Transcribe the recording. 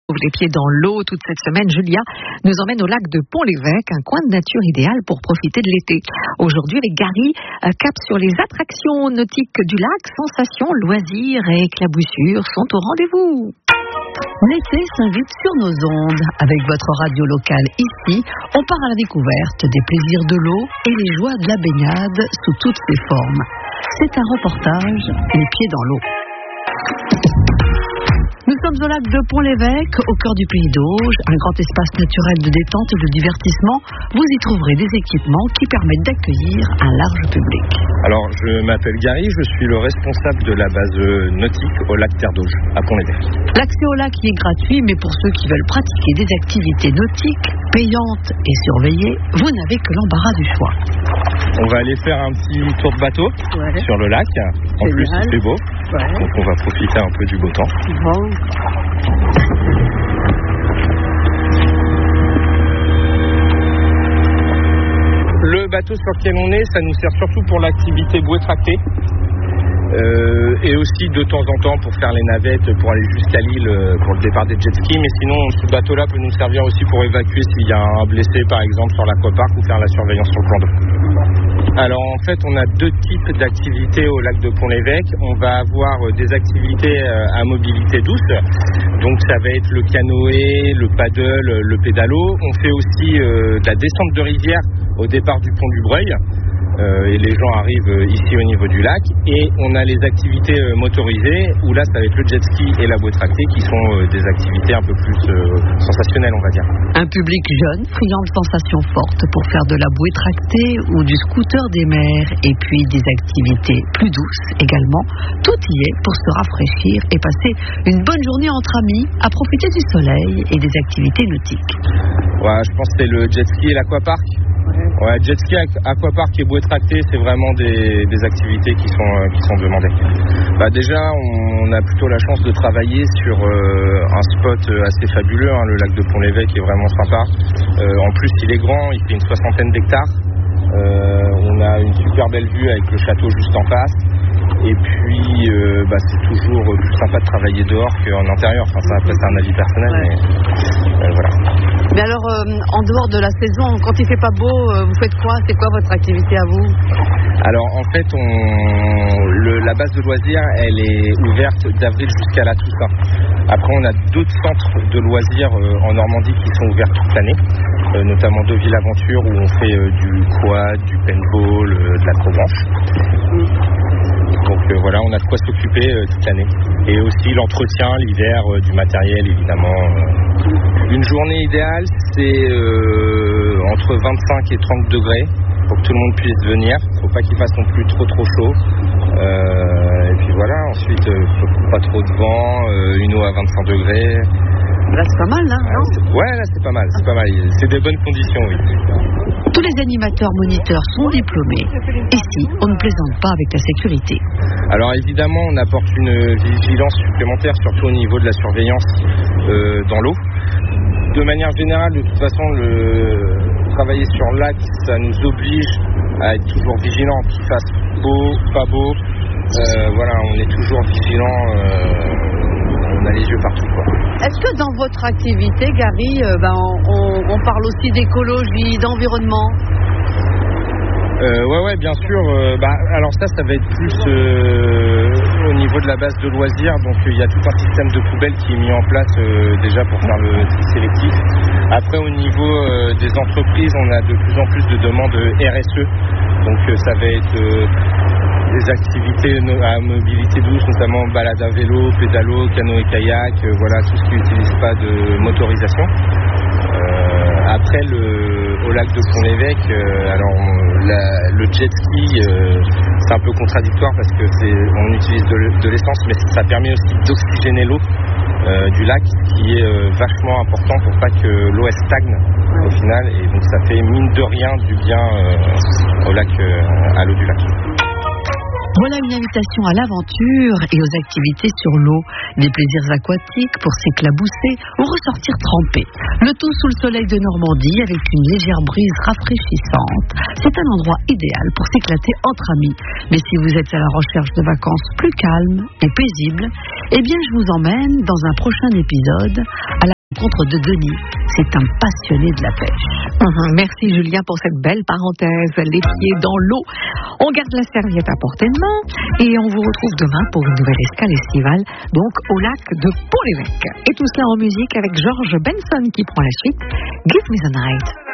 Les pieds dans l'eau toute cette semaine, Julia nous emmène au lac de Pont-l'Évêque, un coin de nature idéal pour profiter de l'été. Aujourd'hui, avec Gary, cap sur les attractions nautiques du lac. Sensations, loisirs et éclaboussures sont au rendez-vous. L'été s'invite sur nos ondes. Avec votre radio locale ici, on part à la découverte des plaisirs de l'eau et les joies de la baignade sous toutes ses formes. C'est un reportage, les pieds dans l'eau. Nous sommes au lac de Pont-l'Évêque, au cœur du pays d'Auge, un grand espace naturel de détente et de divertissement. Vous y trouverez des équipements qui permettent d'accueillir un large public. Alors, je m'appelle Gary, je suis le responsable de la base nautique au lac Terre d'Auge, à Pont-l'Évêque. L'accès au lac y est gratuit, mais pour ceux qui veulent pratiquer des activités nautiques payantes et surveillées, vous n'avez que l'embarras du choix. On va aller faire un petit tour de bateau sur le lac. En plus, il fait beau, donc on va profiter un peu du beau temps. Le bateau sur lequel on est, ça nous sert surtout pour l'activité bouée tractée. Et aussi de temps en temps pour faire les navettes pour aller jusqu'à l'île pour le départ des jet skis, mais sinon ce bateau là peut nous servir aussi pour évacuer s'il y a un blessé par exemple sur l'aquapark ou faire la surveillance sur le plan d'eau. Alors en fait on a deux types d'activités au lac de Pont-l'Évêque. On va avoir des activités à mobilité douce, donc ça va être le canoë, le paddle, le pédalo. On fait aussi de la descente de rivière au départ du pont du Breuil. Et les gens arrivent ici au niveau du lac, et on a les activités motorisées où là ça va être le jet ski et la bouée tractée qui sont des activités un peu plus sensationnelles, on va dire. Un public jeune, friand de sensations fortes pour faire de la bouée tractée ou du scooter des mers, et puis des activités plus douces également. Tout y est pour se rafraîchir et passer une bonne journée entre amis, à profiter du soleil et des activités nautiques. Ouais, je pense que c'est le jet ski et l'aquapark. Ouais, jet ski, aquapark et bouée tractée, c'est vraiment des activités qui sont demandées. Déjà, on a plutôt la chance de travailler sur un spot assez fabuleux. Le lac de Pont-l'Évêque est vraiment sympa. En plus, il est grand, il fait une 60aine d'hectares. On a une super belle vue avec le château juste en face. Et puis, c'est toujours plus sympa de travailler dehors qu'en intérieur. Enfin, ça, après, c'est un avis personnel, mais voilà. Mais alors, en dehors de la saison, quand il fait pas beau, vous faites quoi? C'est quoi votre activité à vous? Alors, en fait, la base de loisirs, elle est ouverte d'avril jusqu'à la Toussaint. Après, on a d'autres centres de loisirs en Normandie qui sont ouverts toute l'année, notamment Deauville Aventure où on fait du quad, du paintball, de l'acrobranche. Donc voilà, on a de quoi s'occuper toute l'année. Et aussi l'entretien, l'hiver, du matériel évidemment. Une journée idéale, c'est entre 25 et 30 degrés pour que tout le monde puisse venir. Il ne faut pas qu'il fasse non plus trop chaud. Et puis voilà, ensuite, pas trop de vent, une eau à 25 degrés. Là, c'est pas mal, là, non? Ouais, là, c'est pas mal. C'est des bonnes conditions, oui. Tous les animateurs moniteurs sont diplômés. Ici, on ne plaisante pas avec la sécurité. Alors évidemment, on apporte une vigilance supplémentaire, surtout au niveau de la surveillance dans l'eau. De manière générale, de toute façon, travailler sur le lac, ça nous oblige à être toujours vigilants, qu'il fasse beau, pas beau. Voilà, on est toujours vigilants, on a les yeux partout, quoi. Est-ce que dans votre activité, Gary, on parle aussi d'écologie, d'environnement? Ouais, bien sûr. Alors ça va être plus au niveau de la base de loisirs. Donc il y a tout un système de poubelles qui est mis en place déjà pour faire le tri sélectif. Après, au niveau des entreprises, on a de plus en plus de demandes RSE. Donc ça va être des activités à mobilité douce, notamment balade à vélo, pédalo, canoë-kayak, voilà, tout ce qui n'utilise pas de motorisation. Après, au lac de Pont-l'Évêque, le jet ski, c'est un peu contradictoire parce que on utilise de l'essence, mais ça permet aussi d'oxygéner l'eau du lac, qui est vachement important pour pas que l'eau stagne au final, et donc ça fait mine de rien du bien au lac, à l'eau du lac. Voilà une invitation à l'aventure et aux activités sur l'eau, des plaisirs aquatiques pour s'éclabousser ou ressortir trempé. Le tout sous le soleil de Normandie avec une légère brise rafraîchissante. C'est un endroit idéal pour s'éclater entre amis. Mais si vous êtes à la recherche de vacances plus calmes et paisibles, eh bien je vous emmène dans un prochain épisode à la rencontre de Denis. C'est un passionné de la pêche. Merci Julien pour cette belle parenthèse. Les pieds dans l'eau. On garde la serviette à portée de main et on vous retrouve demain pour une nouvelle escale estivale, donc au lac de Pont-l'Évêque. Et tout cela en musique avec George Benson qui prend la suite. Give me the night.